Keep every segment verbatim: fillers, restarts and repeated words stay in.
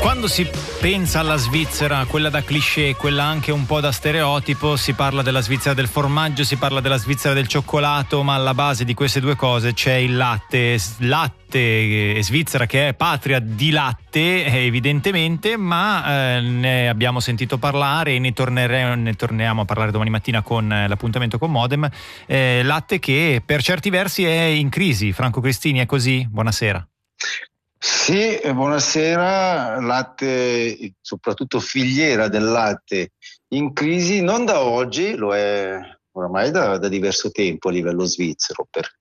Quando si pensa alla Svizzera, quella da cliché, quella anche un po' da stereotipo, si parla della Svizzera del formaggio, si parla della Svizzera del cioccolato, ma alla base di queste due cose c'è il latte, latte e Svizzera che è patria di latte evidentemente, ma eh, ne abbiamo sentito parlare e ne, tornere, ne torniamo a parlare domani mattina con eh, l'appuntamento con Modem, eh, latte che per certi versi è in crisi. Franco Cristini, è così? Buonasera. Sì, buonasera. Latte, soprattutto filiera del latte in crisi, non da oggi, lo è oramai da, da diverso tempo a livello svizzero,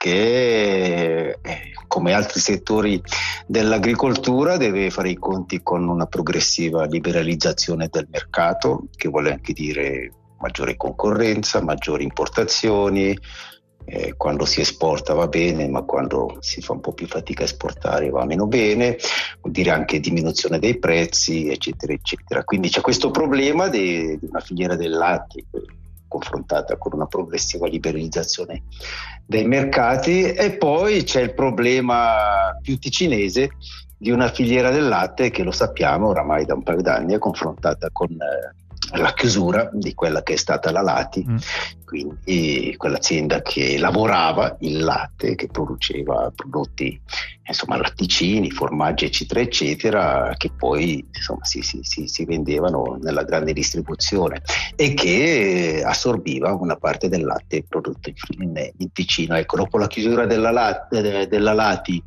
perché eh, come altri settori dell'agricoltura deve fare i conti con una progressiva liberalizzazione del mercato, che vuole anche dire maggiore concorrenza, maggiori importazioni. Eh, quando si esporta va bene, ma quando si fa un po' più fatica a esportare va meno bene, vuol dire anche diminuzione dei prezzi, eccetera, eccetera. Quindi c'è questo problema di, di una filiera del latte confrontata con una progressiva liberalizzazione dei mercati, e poi c'è il problema più ticinese di una filiera del latte che, lo sappiamo, oramai da un paio d'anni è confrontata con eh, la chiusura di quella che è stata la Lati, mm. quindi quell'azienda che lavorava il latte, che produceva prodotti, insomma latticini, formaggi eccetera eccetera, che poi insomma si, si, si, si vendevano nella grande distribuzione e che assorbiva una parte del latte prodotto in, in Ticino. Ecco, dopo la chiusura della, latte, della Lati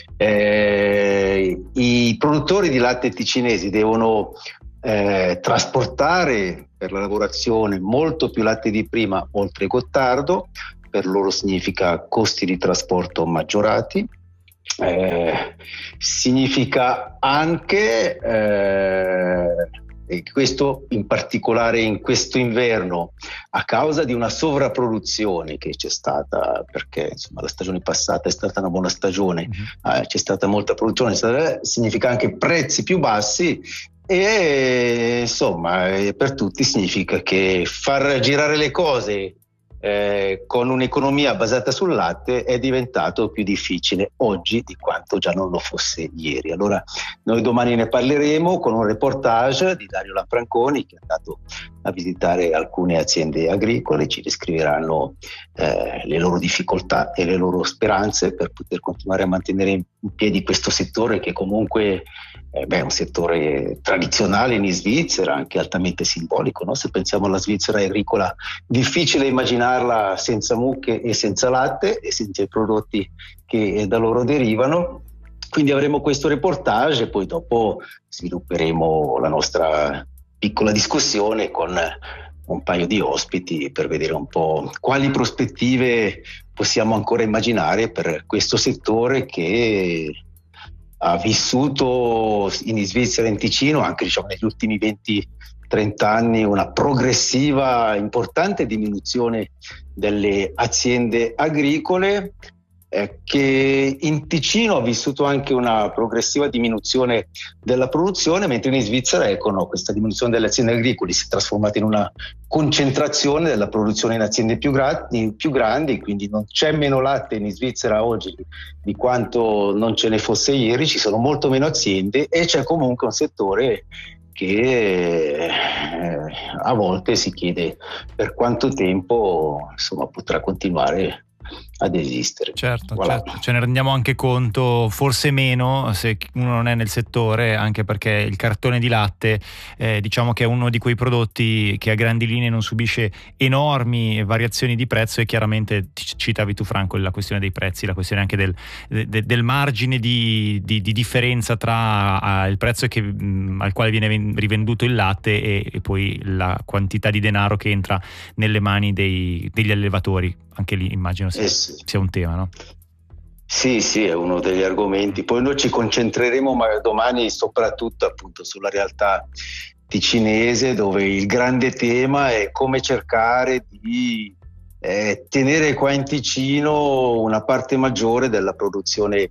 eh, i produttori di latte ticinesi devono Eh, trasportare per la lavorazione molto più latte di prima oltre Gottardo. Per loro significa costi di trasporto maggiorati, eh, significa anche eh, e questo in particolare in questo inverno, a causa di una sovrapproduzione che c'è stata, perché insomma la stagione passata è stata una buona stagione, mm-hmm. eh, c'è stata molta produzione, significa anche prezzi più bassi. E insomma per tutti significa che far girare le cose eh, con un'economia basata sul latte è diventato più difficile oggi di quanto già non lo fosse ieri. Allora noi domani ne parleremo con un reportage di Dario Lanfranconi, che è andato a visitare alcune aziende agricole, ci descriveranno eh, le loro difficoltà e le loro speranze per poter continuare a mantenere in piedi questo settore che comunque Eh beh, è un settore tradizionale in Svizzera, anche altamente simbolico, no? Se pensiamo alla Svizzera agricola, difficile immaginarla senza mucche e senza latte e senza i prodotti che da loro derivano. Quindi avremo questo reportage e poi dopo svilupperemo la nostra piccola discussione con un paio di ospiti per vedere un po' quali prospettive possiamo ancora immaginare per questo settore che ha vissuto in Svizzera e in Ticino anche diciamo negli ultimi venti trenta anni una progressiva importante diminuzione delle aziende agricole, eh, che in Ticino ha vissuto anche una progressiva diminuzione della produzione, mentre in Svizzera ecco, no, questa diminuzione delle aziende agricole si è trasformata in una concentrazione della produzione in aziende più, gra- più grandi, quindi non c'è meno latte in Svizzera oggi di quanto non ce ne fosse ieri, ci sono molto meno aziende e c'è comunque un settore che eh, a volte si chiede per quanto tempo insomma potrà continuare ad esistere. Certo, voilà. certo, ce ne rendiamo anche conto, forse meno se uno non è nel settore, anche perché il cartone di latte eh, diciamo che è uno di quei prodotti che a grandi linee non subisce enormi variazioni di prezzo, e chiaramente citavi tu Franco la questione dei prezzi, la questione anche del, de, del margine di, di, di differenza tra uh, il prezzo che, mh, al quale viene rivenduto il latte e, e poi la quantità di denaro che entra nelle mani dei, degli allevatori. Anche lì immagino sia, eh sì. sia un tema, no? Sì, sì, è uno degli argomenti. Poi noi ci concentreremo magari domani soprattutto appunto sulla realtà ticinese, dove il grande tema è come cercare di eh, tenere qua in Ticino una parte maggiore della produzione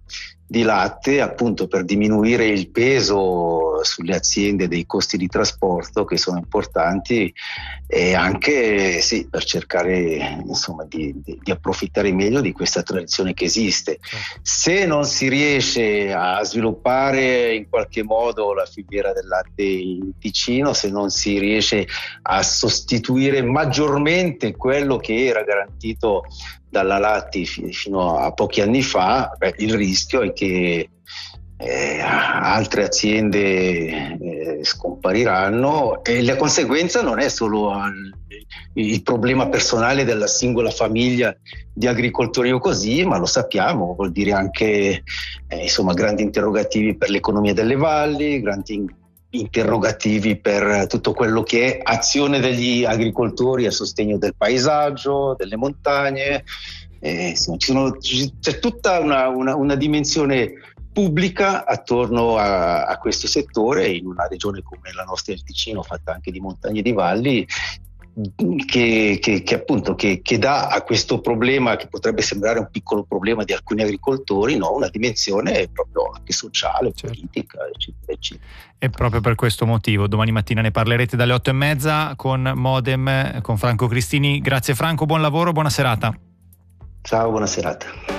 di latte, appunto per diminuire il peso sulle aziende dei costi di trasporto, che sono importanti, e anche sì, per cercare insomma di, di, di approfittare meglio di questa tradizione che esiste. Se non si riesce a sviluppare in qualche modo la filiera del latte in Ticino, se non si riesce a sostituire maggiormente quello che era garantito dalla Latti fino a pochi anni fa, beh, il rischio è che eh, altre aziende eh, scompariranno, e la conseguenza non è solo al, il problema personale della singola famiglia di agricoltori o così, ma lo sappiamo, vuol dire anche eh, insomma grandi interrogativi per l'economia delle valli, grandi interrogativi per tutto quello che è azione degli agricoltori a sostegno del paesaggio, delle montagne. Eh, insomma, ci sono, c'è tutta una, una, una dimensione pubblica attorno a, a questo settore in una regione come la nostra, il Ticino, fatta anche di montagne e di valli, che, che, che appunto che, che dà a questo problema, che potrebbe sembrare un piccolo problema di alcuni agricoltori, no, una dimensione proprio anche sociale, certo, politica, eccetera, eccetera. E proprio per questo motivo domani mattina ne parlerete dalle otto e mezza con Modem, con Franco Cristini. Grazie Franco, buon lavoro, buona serata. Ciao, buona serata.